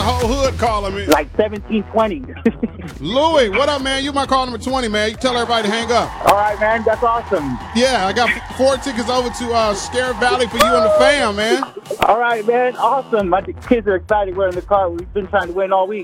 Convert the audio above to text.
The whole hood calling me. Like 1720. Louis, what up, man? You my call number 20, man. You tell everybody to hang up. All right, man. That's awesome. Yeah, I got 4 tickets over to Scare Valley for you and the fam, man. All right, man. Awesome. My kids are excited. We're in the car. We've been trying to win all week.